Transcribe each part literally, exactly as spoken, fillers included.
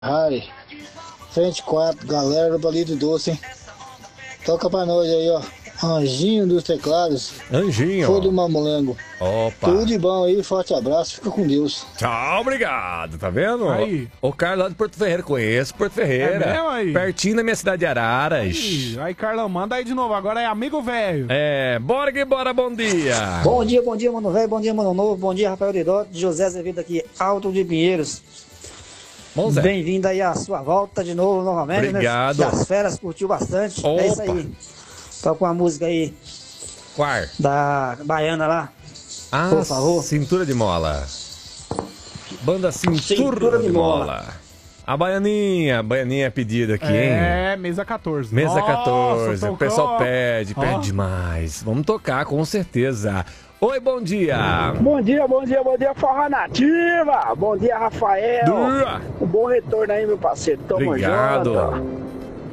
Harry, frente quatro, galera do Palito Doce, hein? Toca pra nós aí, ó. Anjinho dos teclados. Anjinho. Foi do Mamulengo. Opa. Tudo de bom aí, forte abraço, fica com Deus. Tchau, obrigado, tá vendo? Aí. O Carlos lá de Porto Ferreira, conheço Porto Ferreira. É mesmo aí? Pertinho da minha cidade de Araras. Aí, aí, Carlão, manda aí de novo, agora é amigo velho. É, bora que bora, bom dia. Bom dia, bom dia, mano velho, bom dia, mano novo, bom dia, Rafael Dedó, José Azevedo aqui, Alto de Pinheiros. Bom, Zé. Bem-vindo aí à sua volta de novo, novamente. Obrigado. Né? Das férias, curtiu bastante. Opa. É isso aí. Toca uma música aí Qual? da Baiana lá. Ah, Por favor. Cintura de Mola. Banda Cintura, Cintura de, de mola. Mola. A Baianinha, a Baianinha é pedida aqui, hein? É, mesa quatorze. Mesa Nossa, quatorze, o tocou. pessoal pede, pede Ó. demais. Vamos tocar, com certeza. Oi, bom dia. Bom dia, bom dia, bom dia, Forró Nativa! Bom dia, Rafael! Dura. Um bom retorno aí, meu parceiro. Tamo Obrigado. junto.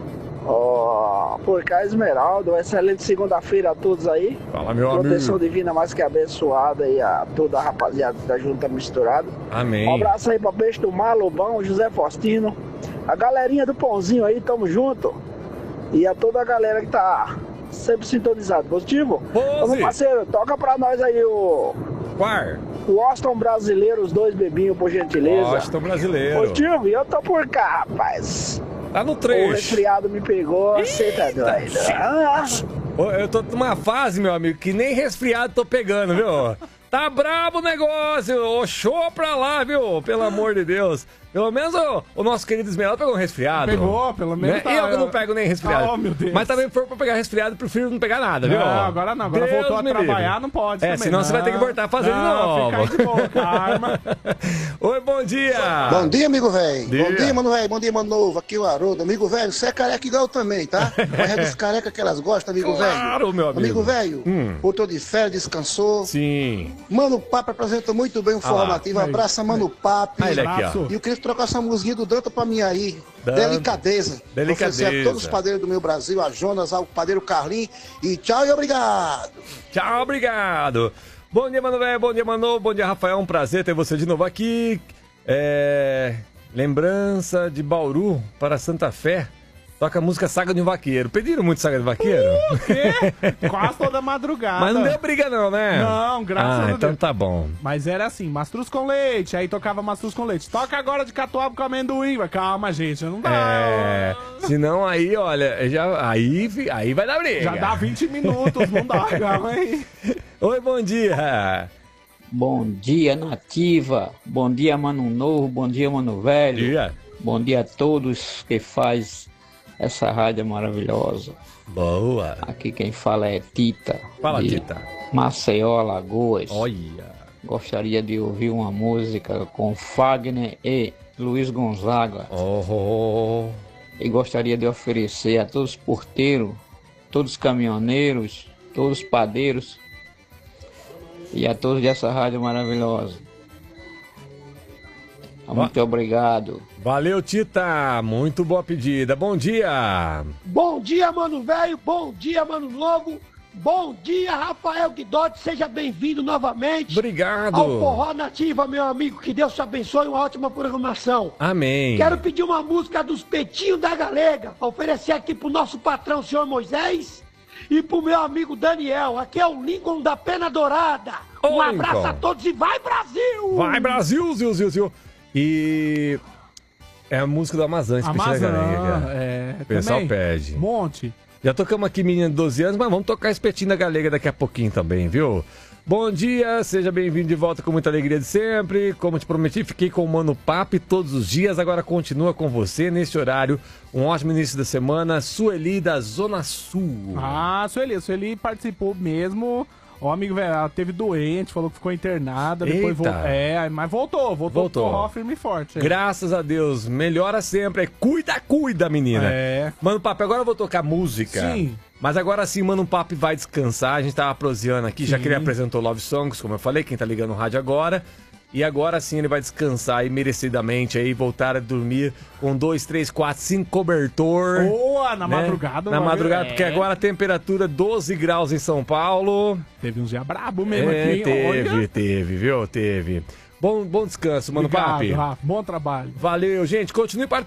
Ó, por cá, Esmeralda, uma excelente segunda-feira a todos aí. Fala, meu Proteção amigo. divina mais que abençoada aí a toda a rapaziada da Junta Misturada. Amém. Um abraço aí pra Peixe do Mar, Lobão, José Faustino. A galerinha do Pãozinho aí, tamo junto. E a toda a galera que tá sempre sintonizado. Positivo? Pose. Ô, parceiro, toca pra nós aí o... Qual? O Austin brasileiro, os dois bebinhos, por gentileza. Austin brasileiro. Positivo, e eu tô por cá, rapaz. Tá no O trecho. resfriado me pegou, você tá doido. Ah, Ô, Eu tô numa fase, meu amigo, que nem resfriado tô pegando, viu? Tá brabo o negócio, ô, show pra lá, viu? Pelo amor de Deus. Pelo menos o, o nosso querido Esmeralda pegou um resfriado. Pegou, pelo menos Né? tá- Eu que não pego nem resfriado. Oh, meu Deus. Mas também, se for pra pegar resfriado, prefiro não pegar nada, viu? Não, agora não, agora Deus voltou a me trabalhar, livre. não pode É, também, senão você vai ter que não. voltar a fazer de Não, novo. fica aí de boa, calma. Oi, bom dia. Bom dia, amigo velho. Dia. Bom dia, mano velho. Bom dia, mano novo. Aqui é o Haroldo. Amigo velho, você é careca igual eu também, tá? Mas é dos carecas que elas gostam, amigo velho. Claro, meu amigo. Amigo velho, Hum. voltou de férias, descansou. Sim. Mano Papo apresentou muito bem o Ah lá. formativo. Abraça, Mano Papo. Ah, ele aqui, ó. E eu queria trocar essa musiquinha do Danta pra mim aí. Danta. Delicadeza. Delicadeza. Oferecer a todos os padeiros do meu Brasil, a Jonas, ao padeiro Carlinhos. E tchau e obrigado. Tchau, obrigado. Bom dia, mano velho. Bom dia, mano. Bom dia, Rafael. Um prazer ter você de novo aqui. É... Lembrança de Bauru para Santa Fé. Toca a música Saga de um Vaqueiro. Pediram muito Saga de Vaqueiro? O quê? Quase toda madrugada. Mas não deu briga não, né? Não, graças ah, a então Deus. tá bom. Mas era assim, mastruz com leite, aí tocava mastruz com leite. Toca agora de catuaba com amendoim. Mas calma, gente, não dá. É... Senão aí, olha, já... aí, aí vai dar briga. Já dá vinte minutos, não dá, calma aí. Oi, bom dia. Bom dia, Nativa. Bom dia, Mano Novo. Bom dia, Mano Velho. Dia. Bom dia a todos que faz essa rádio maravilhosa. Boa. Aqui quem fala é Tita. Fala, de Tita. Maceió, Alagoas. Olha. Gostaria de ouvir uma música com Fagner e Luiz Gonzaga. Oh, oh, oh. E gostaria de oferecer a todos os porteiros, todos os caminhoneiros, todos os padeiros e a todos dessa rádio maravilhosa. Muito obrigado. Valeu, Tita. Muito boa pedida. Bom dia. Bom dia, mano velho. Bom dia, mano novo. Bom dia, Rafael Guidotti. Seja bem-vindo novamente Obrigado. ao Forró Nativa, meu amigo. Que Deus te abençoe. Uma ótima programação. Amém. Quero pedir uma música dos Petinhos da Galega. Pra oferecer aqui pro nosso patrão, senhor Moisés. E pro meu amigo Daniel. Aqui é o Lincoln da Pena Dourada. Ô, Um abraço Lincoln. a todos e vai, Brasil! Vai, Brasil, Zil, Zil, Zil. E é a música do Amazon, esse Petinho da Galega, Amazon, cara. é. O pessoal também. pede. Monte. Já tocamos aqui menina de doze anos, mas vamos tocar esse Petinho da Galega daqui a pouquinho também, viu? Bom dia, seja bem-vindo de volta com muita alegria de sempre. Como te prometi, fiquei com o Mano Papo todos os dias, agora continua com você nesse horário. Um ótimo início da semana. Sueli da Zona Sul. Ah, Sueli, a Sueli participou mesmo. O amigo, velho, ela teve doente, falou que ficou internada, depois Eita. voltou. É, mas voltou, voltou, Voltou. pro forró firme e forte. é. Graças a Deus, melhora sempre. Cuida, cuida, menina. É. Mano Papo, agora eu vou tocar música. Sim. Mas agora sim, Mano Papo vai descansar. A gente tava proseando aqui, já Sim. que ele apresentou Love Songs, como eu falei, quem tá ligando no rádio agora. E agora sim ele vai descansar aí merecidamente aí, voltar a dormir com dois, três, quatro, cinco cobertor. Boa, na né? madrugada. Na uma madrugada, vez- porque é. agora a temperatura doze graus em São Paulo. Teve uns dias brabo mesmo É, aqui. teve, olha. teve, viu? Teve. Bom, bom descanso, Mano Obrigado, Papi. Rafa. Bom trabalho. Valeu, gente. Continue participando.